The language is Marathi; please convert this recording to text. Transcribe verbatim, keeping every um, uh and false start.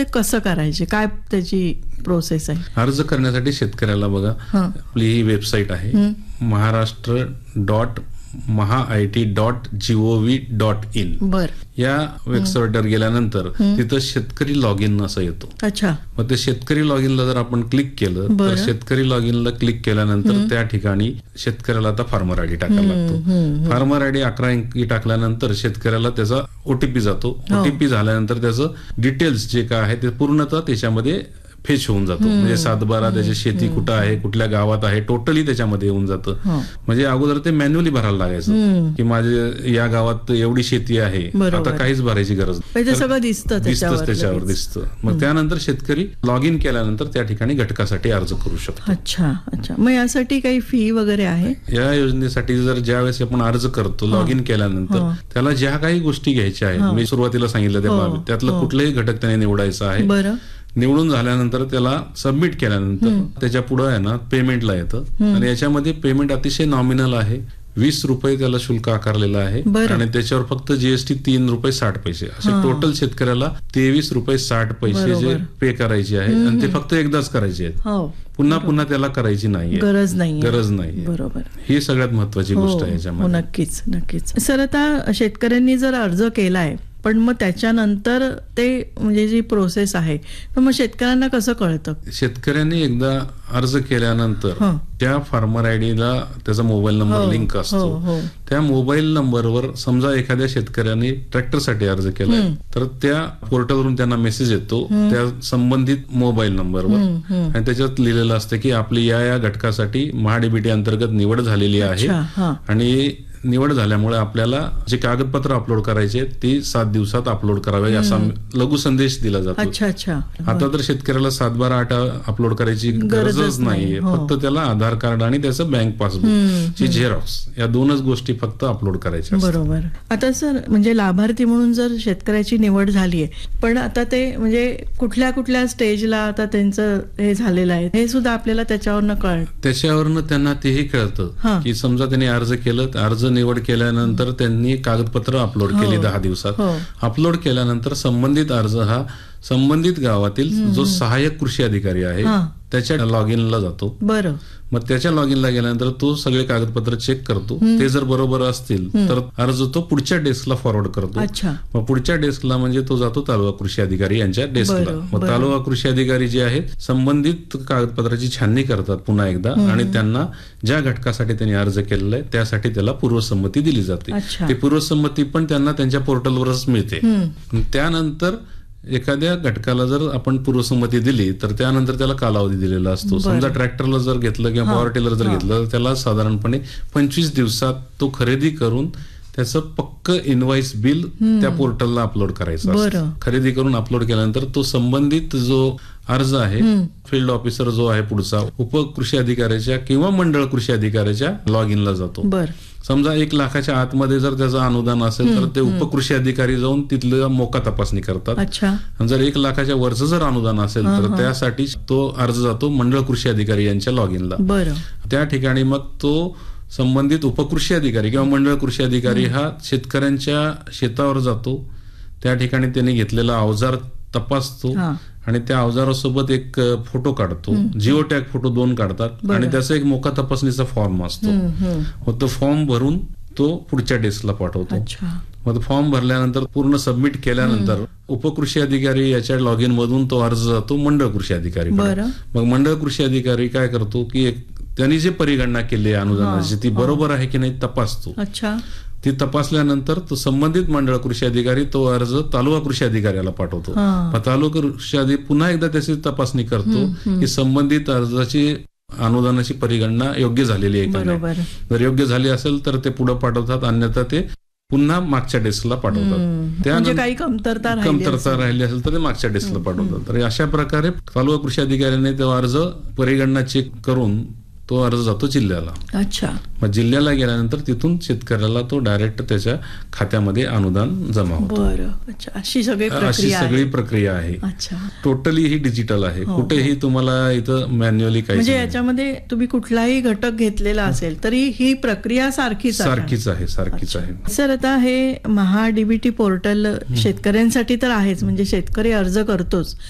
ते कसं करायचे, काय त्याची प्रोसेस आहे? अर्ज करण्यासाठी शेतकऱ्याला बघा, आपली ही वेबसाईट आहे Maharashtra dot Maha I T dot G O V dot in. बर. या वेबसाईटवर गेल्यानंतर तिथं शेतकरी लॉग इन असं येतो. अच्छा. मग ते शेतकरी लॉग इनला जर आपण क्लिक केलं तर शेतकरी लॉग इनला क्लिक केल्यानंतर त्या ठिकाणी शेतकऱ्याला आता फार्मर आयडी टाकायला लागतो. फार्मर आयडी अकरा अंकी टाकल्यानंतर शेतकऱ्याला त्याचा ओटीपी जातो. ओटीपी झाल्यानंतर त्याचं डिटेल्स जे काय आहे ते पूर्णतः त्याच्यामध्ये फेच होऊन जातो. म्हणजे सातबारा त्याची शेती कुठं आहे, कुठल्या गावात आहे, टोटली त्याच्यामध्ये येऊन जातं. म्हणजे अगोदर ते मॅन्युअली भरायला लागायचं की माझे या गावात एवढी शेती आहे, आता काहीच भरायची गरज नाही, सगळं दिसतं दिसतंच त्याच्यावर दिसतं. मग त्यानंतर शेतकरी लॉग इन केल्यानंतर त्या ठिकाणी घटकासाठी अर्ज करू शकतो. अच्छा अच्छा. मग यासाठी काही फी वगैरे आहे? या योजनेसाठी जर ज्यावेळेस आपण अर्ज करतो लॉग इन केल्यानंतर त्याला ज्या काही गोष्टी घ्यायच्या आहेत, मी सुरुवातीला सांगितलं त्या बाबतीत, त्यातलं कुठलंही घटक त्याने निवडायचं आहे. बरं. निवडून झाल्यानंतर त्याला सबमिट केल्यानंतर त्याच्या पुढे आहे ना पेमेंटला येतं आणि याच्यामध्ये पेमेंट अतिशय नॉमिनल आहे. वीस रुपये त्याला शुल्क आकारलेलं आहे आणि त्याच्यावर फक्त जीएसटी तीन रुपये साठ पैसे असे टोटल शेतकऱ्याला तेवीस रुपये साठ पैसे जे पे करायचे आहे आणि ते फक्त एकदाच करायचे आहेत. पुन्हा पुन्हा त्याला करायची नाही, गरज नाही गरज नाही. बरोबर. ही सगळ्यात महत्वाची गोष्ट आहे याच्यामध्ये. नक्कीच नक्कीच. सर, आता शेतकऱ्यांनी जर अर्ज केलाय पण मग त्याच्यानंतर ते म्हणजे जी प्रोसेस आहे तर मग शेतकऱ्यांना कसं कळतं? शेतकऱ्यांनी एकदा अर्ज केल्यानंतर त्या फार्मर आयडीला त्याचा मोबाईल नंबर लिंक असतो. त्या मोबाईल नंबरवर समजा एखाद्या शेतकऱ्याने ट्रॅक्टरसाठी अर्ज केलाय तर त्या पोर्टलवरून त्यांना मेसेज येतो त्या संबंधित मोबाईल नंबरवर आणि त्याच्यात लिहिलेलं असतं की आपली या या घटकासाठी महाडीबीटी अंतर्गत निवड झालेली आहे आणि निवड झाल्यामुळे आपल्याला जे कागदपत्र अपलोड करायचे ती सात दिवसात अपलोड करावे असा लघु संदेश दिला जातो. अच्छा अच्छा. आता तर शेतकऱ्याला सात बारा आठ अपलोड करायची गरजच नाहीये, फक्त त्याला आधार कार्ड आणि त्याचं बँक पासबुक ची झेरॉक्स या दोनच गोष्टी फक्त अपलोड करायच्या. बरोबर. आता सर, म्हणजे लाभार्थी म्हणून जर शेतकऱ्याची निवड झालीये पण आता ते म्हणजे कुठल्या कुठल्या स्टेजला आता त्यांचं हे झालेलं आहे हे सुद्धा आपल्याला त्याच्यावरनं कळतं. त्याच्यावरनं त्यांना तेही कळतं की समजा त्यांनी अर्ज केलं, अर्ज निवड केल्यानंतर त्यांनी कागदपत्र अपलोड केली दहा दिवसात. अपलोड केल्यानंतर संबंधित अर्ज हा संबंधित गावातील जो सहाय्यक कृषी अधिकारी आहे त्याच्या लॉग इनला जातो. बरं. मग त्याच्या लॉग इनला गेल्यानंतर तो सगळे कागदपत्र चेक करतो. ते जर बरोबर असतील तर अर्ज तो पुढच्या डेस्कला फॉरवर्ड करतो. मग पुढच्या डेस्कला म्हणजे तो जातो तालुका कृषी अधिकारी यांच्या डेस्कला. मग तालुका कृषी अधिकारी जे आहेत संबंधित कागदपत्राची छाननी करतात पुन्हा एकदा आणि त्यांना ज्या घटकासाठी त्यांनी अर्ज केलेला आहे त्यासाठी त्याला पूर्वसंमती दिली जाते. ती पूर्वसंमती पण त्यांना त्यांच्या पोर्टलवरच मिळते. त्यानंतर एखाद्या घटकाला जर आपण पूर्वसंमती दिली तर त्यानंतर त्याला कालावधी दिलेला असतो. समजा ट्रॅक्टरला जर घेतलं किंवा पॉवर टिलर जर घेतलं तर त्याला साधारणपणे पंचवीस दिवसात तो खरेदी करून त्याचं पक्क इनव्हॉइस बिल त्या पोर्टलला अपलोड करायचं असतं. खरेदी करून अपलोड केल्यानंतर तो संबंधित जो अर्ज आहे फील्ड ऑफिसर जो आहे पुढचा उपकृषी अधिकाऱ्याच्या किंवा मंडळ कृषी अधिकाऱ्याच्या लॉग इनला जातो. समजा एक लाखाच्या आतमध्ये जर त्याचं अनुदान असेल तर ते उपकृषी अधिकारी जाऊन तिथलं मोका तपासणी करतात. जर एक लाखाच्या वरचं जर अनुदान असेल तर त्यासाठी तो अर्ज जातो मंडळ कृषी अधिकारी यांच्या लॉग इनला. त्या ठिकाणी मग तो संबंधित उपकृषी अधिकारी किंवा मंडळ कृषी अधिकारी हा शेतकऱ्यांच्या शेतावर जातो. त्या ठिकाणी त्यांनी घेतलेला अवजार तपासतो आणि त्या अवजारासोबत एक फोटो काढतो. जिओ टॅग फोटो दोन काढतात आणि त्याचा एक मोका तपासणीचा फॉर्म असतो. मग तो फॉर्म भरून तो पुढच्या डेस्कला पाठवतो. मग फॉर्म भरल्यानंतर पूर्ण सबमिट केल्यानंतर उपकृषी अधिकारी याच्या लॉग इन मधून तो अर्ज जातो मंडळ कृषी अधिकारी. मग मंडळ कृषी अधिकारी काय करतो की त्यांनी जे परिगणना केली आहे अनुदानाची ती बरोबर आहे की नाही तपासतो. ती तपासल्यानंतर तो संबंधित मंडळ कृषी अधिकारी तो अर्ज तालुका कृषी अधिकाऱ्याला पाठवतो. तालुका कृषी अधिकारी पुन्हा एकदा त्याची तपासणी करतो की संबंधित अर्जाची अनुदानाची परिगणना योग्य झालेली आहे का नाही. जर योग्य झाली असेल तर ते पुढे पाठवतात, अन्यथा ते पुन्हा मागच्या डेस्कला पाठवतात. त्यानंतर काही कमतरता कमतरता राहिली असेल तर ते मागच्या डेस्कला पाठवतात. तर अशा प्रकारे तालुका कृषी अधिकाऱ्याने तो अर्ज परिगणना चेक करून तो अर्ज जातो जिल्ह्याला. अच्छा. मग जिल्ह्याला गेल्यानंतर तिथून शेतकऱ्याला तो डायरेक्ट त्याच्या खात्यामध्ये अनुदान जमा होतं. बरं. अच्छा. अशी सगळी अशी सगळी प्रक्रिया आहे. अच्छा. टोटली ही डिजिटल आहे. कुठेही तुम्हाला इथं मॅन्युअली काही म्हणजे याच्यामध्ये तुम्ही कुठलाही घटक घेतलेला असेल तरी ही प्रक्रिया सारखीच सारखीच आहे सारखीच आहे. सर, आता हे महा डीबीटी पोर्टल शेतकऱ्यांसाठी तर आहेच, म्हणजे शेतकरी अर्ज करतोच,